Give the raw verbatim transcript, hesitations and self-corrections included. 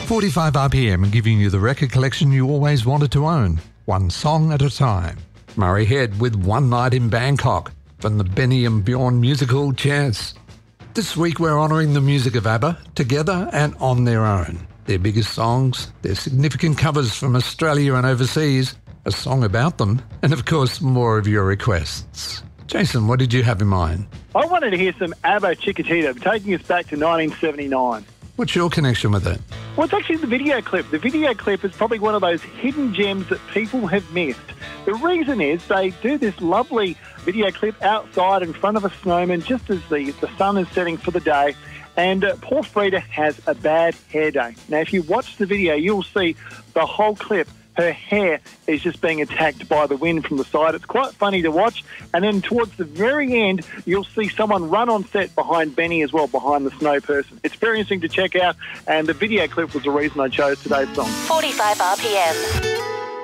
forty-five R P M and giving you the record collection you always wanted to own, one song at a time. Murray Head with One Night in Bangkok from the Benny and Bjorn musical Chance. This week we're honouring the music of ABBA, together and on their own. Their biggest songs, their significant covers from Australia and overseas, a song about them, and of course more of your requests. Jason, what did you have in mind? I wanted to hear some ABBA Chiquitita, taking us back to nineteen seventy-nine. What's your connection with it? Well, it's actually the video clip. The video clip is probably one of those hidden gems that people have missed. The reason is they do this lovely video clip outside in front of a snowman just as the, the sun is setting for the day. And uh, poor Frida has a bad hair day. Now, if you watch the video, you'll see the whole clip. Her hair is just being attacked by the wind from the side. It's quite funny to watch. And then towards the very end, you'll see someone run on set behind Benny as well, behind the snow person. It's very interesting to check out. And the video clip was the reason I chose today's song. forty-five R P M.